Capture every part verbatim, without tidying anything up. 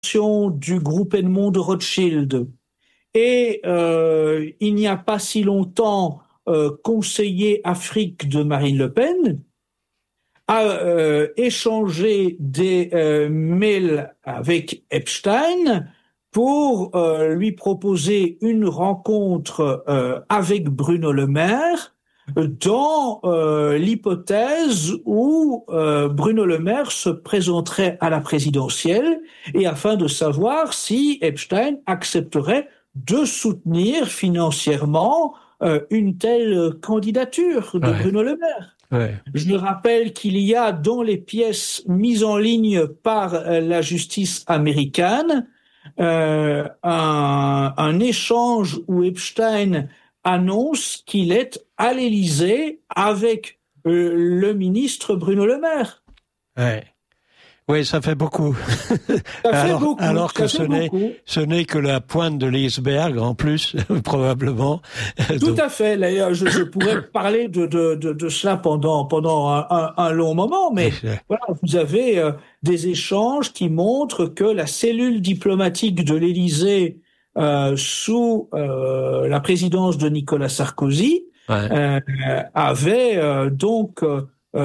du groupe Edmond de Rothschild et euh, il n'y a pas si longtemps euh, conseiller Afrique de Marine Le Pen, a euh, échangé des euh, mails avec Epstein pour euh, lui proposer une rencontre euh, avec Bruno Le Maire dans euh, l'hypothèse où euh, Bruno Le Maire se présenterait à la présidentielle et afin de savoir si Epstein accepterait de soutenir financièrement euh, une telle candidature de ouais. Bruno Le Maire. Ouais. Je rappelle qu'il y a dans les pièces mises en ligne par euh, la justice américaine euh, un, un échange où Epstein annonce qu'il est à l'Élysée avec euh, le ministre Bruno Le Maire. Ouais. Oui, ça fait beaucoup. Ça fait alors, beaucoup. alors que ça ce fait n'est, beaucoup. ce n'est que la pointe de l'iceberg, en plus, probablement. Tout Donc... à fait. Là, je, je pourrais parler de, de, de, de cela pendant, pendant un, un, un long moment, mais voilà, vous avez euh, des échanges qui montrent que la cellule diplomatique de l'Élysée euh, sous euh, la présidence de Nicolas Sarkozy ouais. euh, avait euh, donc euh,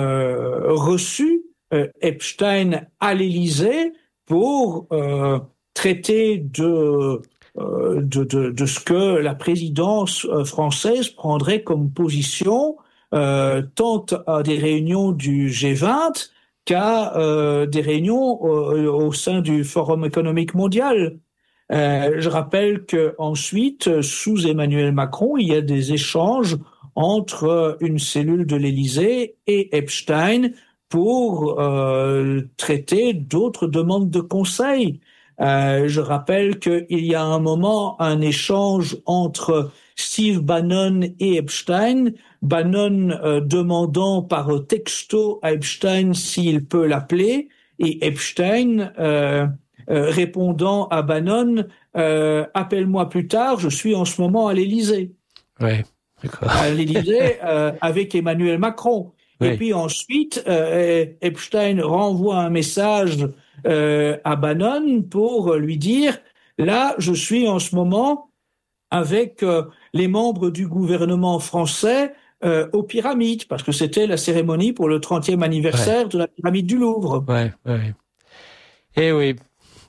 reçu euh, Epstein à l'Élysée pour euh, traiter de De, de, de ce que la présidence française prendrait comme position euh, tant à des réunions du G vingt qu'à euh, des réunions au, au sein du Forum économique mondial. Euh, je rappelle que ensuite, sous Emmanuel Macron, il y a des échanges entre une cellule de l'Élysée et Epstein pour euh, traiter d'autres demandes de conseil. Euh, je rappelle qu'il y a un moment un échange entre Steve Bannon et Epstein, Bannon euh, demandant par texto à Epstein s'il peut l'appeler, et Epstein euh, euh, répondant à Bannon euh, « Appelle-moi plus tard, je suis en ce moment à l'Élysée ». Ouais, d'accord. À l'Élysée euh, avec Emmanuel Macron. Oui. Et puis ensuite, euh, Epstein renvoie un message euh, à Bannon pour lui dire « Là, je suis en ce moment avec euh, les membres du gouvernement français euh, aux Pyramides, parce que c'était la cérémonie pour le trentième anniversaire ouais. de la pyramide du Louvre. » Ouais, ouais. Et oui.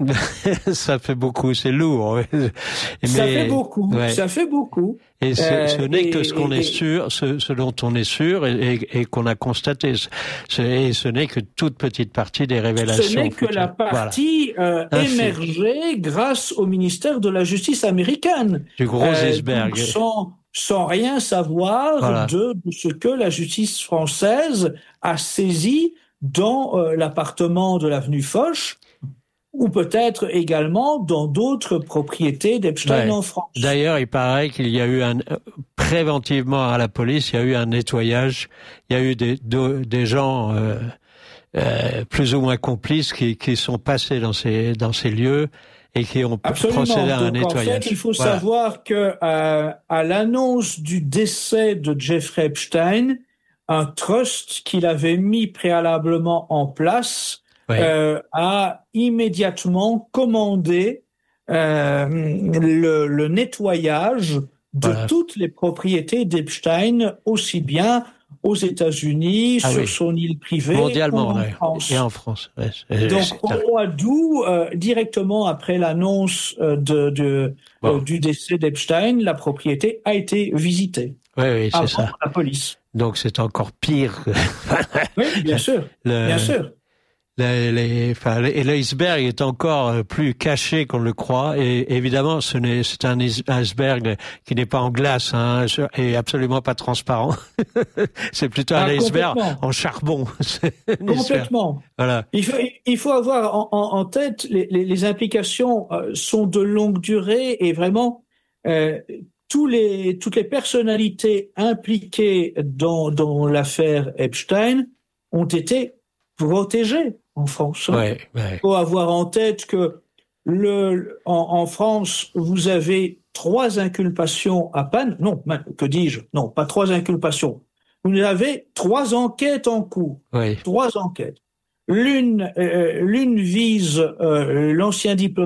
Ça fait beaucoup, c'est lourd. Mais, ça fait beaucoup, ouais. ça fait beaucoup. Et ce, euh, ce n'est et, que ce qu'on et, est sûr, ce, ce dont on est sûr et, et, et qu'on a constaté. Ce, et ce n'est que toute petite partie des révélations. Ce n'est que futures. La partie voilà. euh, émergée grâce au ministère de la Justice américaine. Du gros euh, iceberg. Sans, sans rien savoir voilà. de, de ce que la justice française a saisi dans euh, l'appartement de l'avenue Foch, ou peut-être également dans d'autres propriétés d'Epstein ouais. en France. D'ailleurs, il paraît qu'il y a eu un préventivement à la police, il y a eu un nettoyage, il y a eu des de, des gens euh, euh, plus ou moins complices qui qui sont passés dans ces dans ces lieux et qui ont Absolument. procédé à un Donc, nettoyage. En fait, il faut voilà. savoir que euh, à l'annonce du décès de Jeffrey Epstein, un trust qu'il avait mis préalablement en place Oui. Euh, a immédiatement commandé euh, le, le nettoyage de voilà. toutes les propriétés d'Epstein, aussi bien aux États-Unis, ah sur oui. son île privée, mondialement, ou en ouais. France. Et en France. Ouais. Donc, au mois d'août, euh, directement après l'annonce euh, de, de, bon. euh, du décès d'Epstein, la propriété a été visitée. Oui, oui, c'est ça. La police. Donc, c'est encore pire. Oui, bien sûr. Le... Bien sûr. Les, les, enfin, et l'iceberg est encore plus caché qu'on le croit. Et évidemment, ce n'est, c'est un iceberg qui n'est pas en glace, hein, et absolument pas transparent. C'est plutôt ah, un iceberg en charbon. Complètement. Voilà. Il faut, il faut avoir en, en, en tête les, les, les implications euh, sont de longue durée et vraiment euh, tous les, toutes les personnalités impliquées dans, dans l'affaire Epstein ont été protégées en France. Ouais, ouais. Il faut avoir en tête que le, en, en France, vous avez trois inculpations à peine. Non, que dis-je? Non, pas trois inculpations. Vous avez trois enquêtes en cours. Oui. Trois enquêtes. L'une, euh, l'une vise euh, l'ancien diplomate